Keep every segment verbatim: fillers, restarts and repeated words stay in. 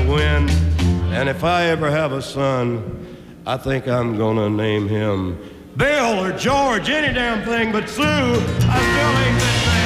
wind. And if I ever have a son, I think I'm gonna name him Bill or George, any damn thing but Sue. I still ain't that man.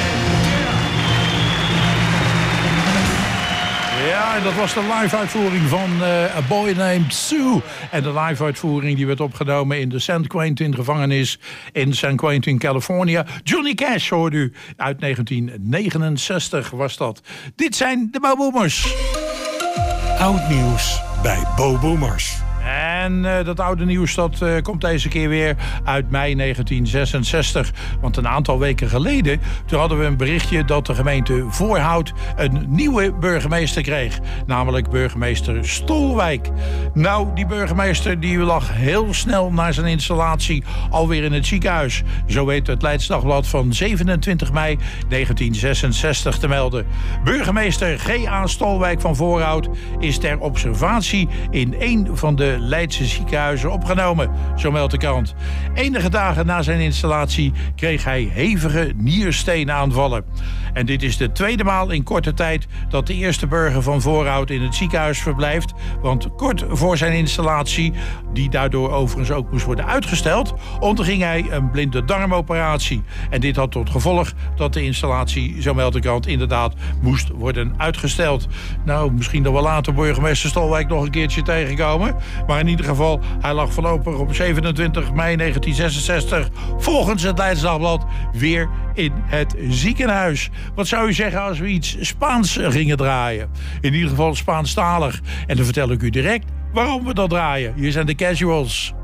Ja, dat was de live-uitvoering van uh, A Boy Named Sue. En de live-uitvoering die werd opgenomen in de San Quentin gevangenis in San Quentin, California. Johnny Cash hoorde u. Uit negentien negenenzestig was dat. Dit zijn de Bo Boomers. Oud nieuws bij Bo Boomers. En uh, dat oude nieuws dat, uh, komt deze keer weer uit mei negentien zesenzestig. Want een aantal weken geleden toen hadden we een berichtje dat de gemeente Voorhout een nieuwe burgemeester kreeg. Namelijk burgemeester Stolwijk. Nou, die burgemeester die lag heel snel na zijn installatie alweer in het ziekenhuis. Zo weet het Leids Dagblad van zevenentwintig mei negentien zesenzestig te melden. Burgemeester G A Stolwijk van Voorhout is ter observatie in een van de Leidse ziekenhuizen opgenomen, zo meldt de krant. Enige dagen na zijn installatie kreeg hij hevige niersteenaanvallen. En dit is de tweede maal in korte tijd dat de eerste burger van Voorhout in het ziekenhuis verblijft. Want kort voor zijn installatie, die daardoor overigens ook moest worden uitgesteld, onderging hij een blinde darmoperatie. En dit had tot gevolg dat de installatie, zo meldt de krant, inderdaad moest worden uitgesteld. Nou, misschien dat we later burgemeester Stolwijk nog een keertje tegenkomen. Maar in ieder geval, hij lag voorlopig op zevenentwintig mei negentien zesenzestig... volgens het Leids Dagblad weer in het ziekenhuis. Wat zou u zeggen als we iets Spaans gingen draaien? In ieder geval Spaanstalig. En dan vertel ik u direct waarom we dat draaien. Hier zijn de Casuals.